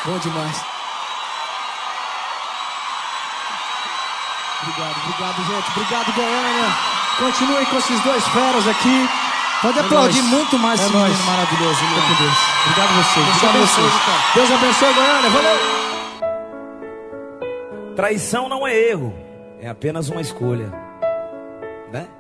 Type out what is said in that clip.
Bom demais. Obrigado, gente. Obrigado, Goiânia. Continuem com esses dois feras aqui. Pode aplaudir muito mais esse menino maravilhoso. Obrigado a vocês. Deus abençoe. Deus abençoe, Goiânia. Valeu. Traição não é erro, é apenas uma escolha, né?